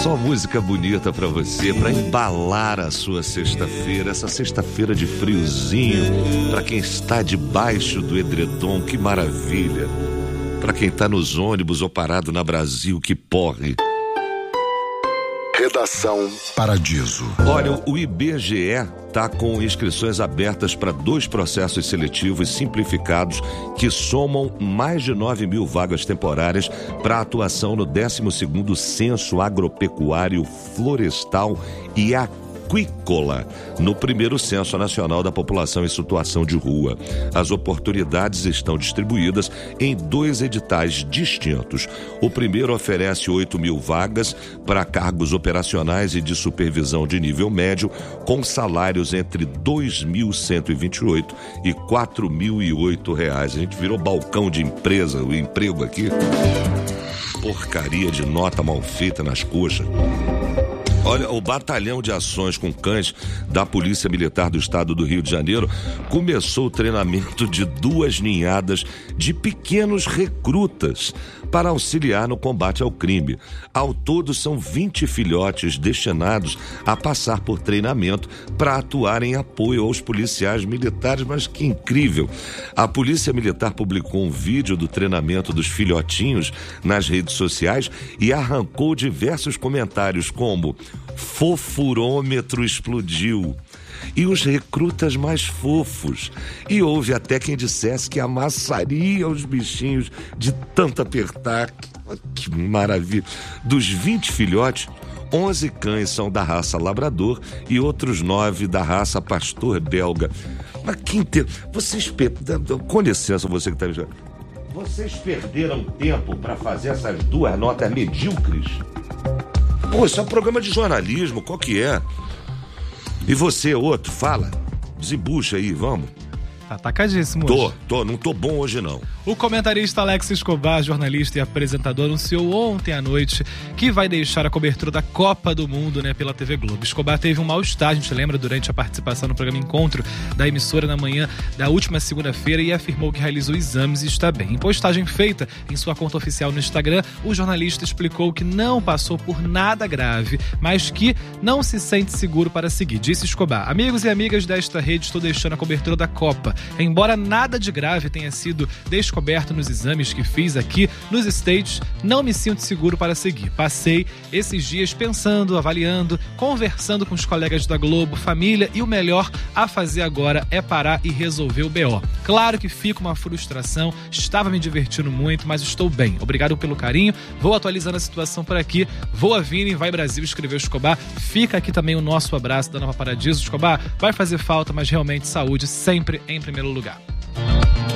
Só música bonita pra você, pra embalar a sua sexta-feira, essa sexta-feira de friozinho, pra quem está debaixo do edredom, que maravilha. Pra quem tá nos ônibus ou parado na Brasil, que porre. Redação Paradiso. Olha, o IBGE está com inscrições abertas para 2 processos seletivos simplificados que somam mais de 9.000 vagas temporárias para atuação no 12º Censo Agropecuário, Florestal e Aquícola, no primeiro Censo Nacional da População em Situação de Rua. As oportunidades estão distribuídas em 2 editais distintos. O primeiro oferece 8.000 vagas para cargos operacionais e de supervisão de nível médio, com salários entre R$ 2.128 e R$ 4.008. A gente virou balcão de empresa, o emprego aqui. Porcaria de nota mal feita nas coxas. Olha, o Batalhão de Ações com Cães da Polícia Militar do Estado do Rio de Janeiro começou o treinamento de 2 ninhadas de pequenos recrutas para auxiliar no combate ao crime. Ao todo, são 20 filhotes destinados a passar por treinamento para atuar em apoio aos policiais militares, mas que incrível! A Polícia Militar publicou um vídeo do treinamento dos filhotinhos nas redes sociais e arrancou diversos comentários como: fofurômetro explodiu, e os recrutas mais fofos. E houve até quem dissesse que amassaria os bichinhos de tanto apertar. Que maravilha! Dos 20 filhotes, 11 cães são da raça labrador e outros 9 da raça pastor belga. Mas quem tem... Vocês... Com licença, você que está me... Vocês perderam tempo para fazer essas 2 notas medíocres? Pô, isso é um programa de jornalismo, qual que é? E você, outro, fala. Desembucha aí, vamos. Tá atacadíssimo hoje. Não tô bom hoje não. O comentarista Alex Escobar, jornalista e apresentador, anunciou ontem à noite que vai deixar a cobertura da Copa do Mundo, pela TV Globo. Escobar teve um mal-estar, a gente lembra, durante a participação no programa Encontro da emissora na manhã da última segunda-feira, e afirmou que realizou exames e está bem. Em postagem feita em sua conta oficial no Instagram, o jornalista explicou que não passou por nada grave, mas que não se sente seguro para seguir. Disse Escobar: amigos e amigas desta rede, estou deixando a cobertura da Copa. Embora nada de grave tenha sido descoberto nos exames que fiz aqui nos States, não me sinto seguro para seguir. Passei esses dias pensando, avaliando, conversando com os colegas da Globo, família, e o melhor a fazer agora é parar e resolver o BO. Claro que fica uma frustração, estava me divertindo muito, mas estou bem. Obrigado pelo carinho, vou atualizando a situação por aqui. Voa Vini, vai Brasil, escreveu Escobar. Fica aqui também o nosso abraço da Nova Paradiso. Escobar, vai fazer falta, mas realmente saúde sempre em primeiro lugar.